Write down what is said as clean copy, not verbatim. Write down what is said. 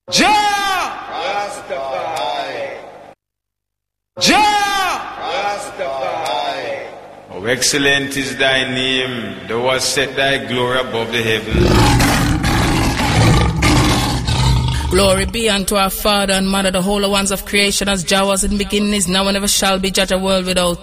Jah Rastafari. Jah Rastafari. How excellent is thy name, thou hast set thy glory above the heavens. Glory be unto our Father and Mother, the holy ones of creation, as Jah was in the beginning, is now, and ever shall be, judge a world without